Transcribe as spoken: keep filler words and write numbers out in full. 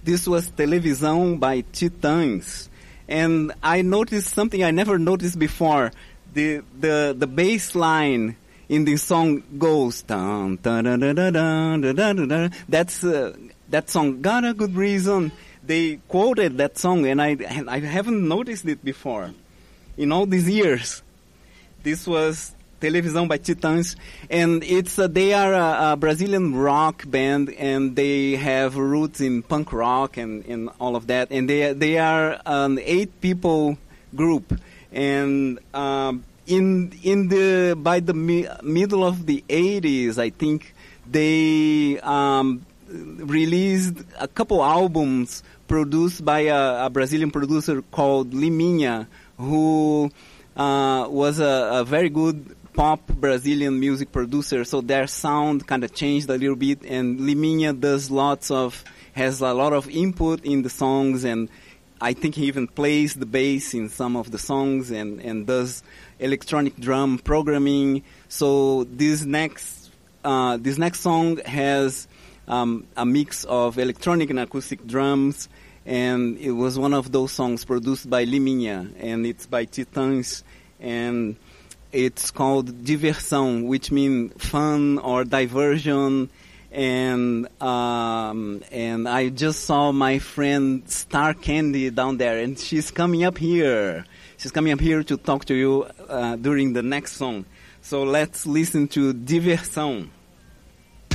This was Televisão by Titãs. And I noticed something I never noticed before. The the the bass line in the song goes dun, dun, dun, dun, dun, dun, dun, dun, dun. That's uh, that song. Got a Good Reason. They quoted that song, and I I haven't noticed it before. In all these years, this was Televisão by Titãs, and it's uh, they are a, a Brazilian rock band, and they have roots in punk rock and, and all of that, and they they are an eight people group, and um, in in the by the mi- middle of the eighties, I think they um, released a couple albums produced by a, a Brazilian producer called Liminha, who uh, was a, a very good pop Brazilian music producer. So their sound kind of changed a little bit, and Liminha does lots of, has a lot of input in the songs, and I think he even plays the bass in some of the songs and, and does electronic drum programming. So this next, uh, this next song has um, a mix of electronic and acoustic drums, and it was one of those songs produced by Liminha, and it's by Titãs, and it's called Diversão, which means fun or diversion. And um, and I just saw my friend Star Candy down there, and she's coming up here. She's coming up here to talk to you uh, during the next song. So let's listen to Diversão.